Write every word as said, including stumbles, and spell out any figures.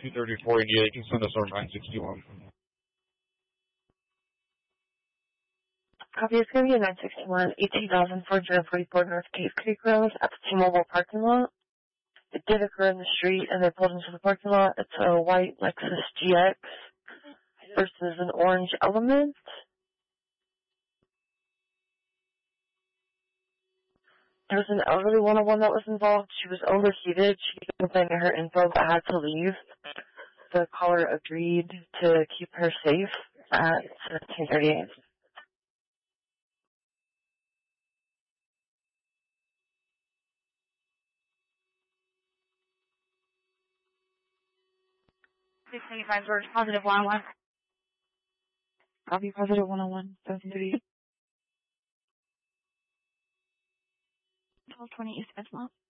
two thirty-four eighty-eight. Can send us our nine sixty-one. Copy, it's going to be a nine sixty-one, eighteen thousand four hundred forty-four North Cave Creek Road at the T-Mobile parking lot. It did occur in the street, and they pulled into the parking lot. It's a white Lexus G X versus an orange Element. There was an elderly one oh one that was involved. She was overheated. She complained to her info but had to leave. The caller agreed to keep her safe at seventeen thirty-eight. six seventy-five George, positive one oh one. Copy, positive one oh one, seventeen thirty-eight. twelve twenty East Edgemont.